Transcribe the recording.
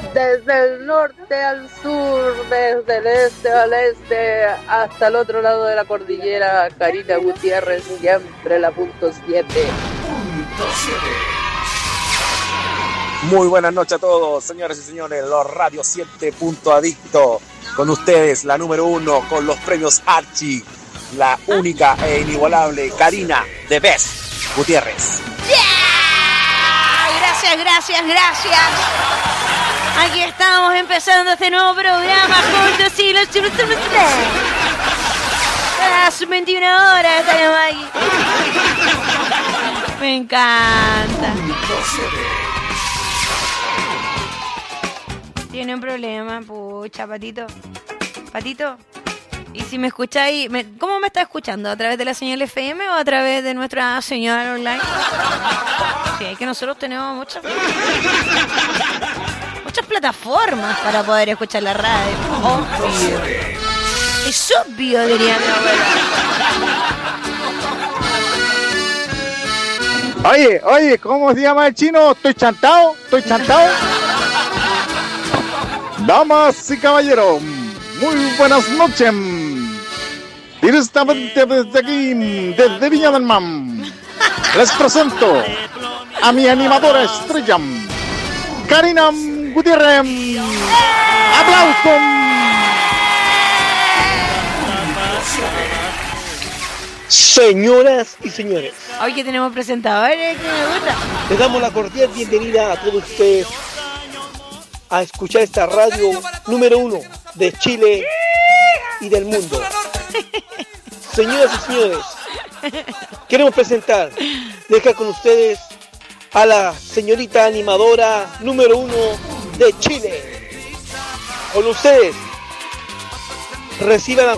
Desde el norte al sur, desde el este al este, hasta el otro lado de la cordillera, Karina Gutiérrez, siempre la punto 7. Muy buenas noches a todos, señores y señores, los Radio 7 Punto Adicto. Con ustedes, la número 1, con los premios Archie, la única e inigualable Karina The Best Gutiérrez. Yeah. Gracias. Aquí estamos empezando este nuevo programa juntos y los chulos. A las 21 horas estaremos aquí. Me encanta. Tiene un problema, pucha, Patito. Y si me escucháis, ¿cómo me está escuchando? ¿A través de la señal FM o a través de nuestra señal online? Sí, es que nosotros tenemos muchas plataformas para poder escuchar la radio. Obvio. Es obvio, diría mi abuela. Oye, ¿cómo se llama el chino? ¿Estoy chantado? Damas y caballeros, muy buenas noches. Directamente desde aquí, desde Viña del Mar, les presento a mi animadora estrella, Karina Gutiérrez. ¡Aplausos! Señoras y señores, hoy que tenemos presentadores, que me gusta. les damos la cordial bienvenida a todos ustedes a escuchar esta radio número 1 de Chile y del mundo. Señoras y señores, queremos dejar con ustedes a la señorita animadora número 1 de Chile. Con ustedes, reciban a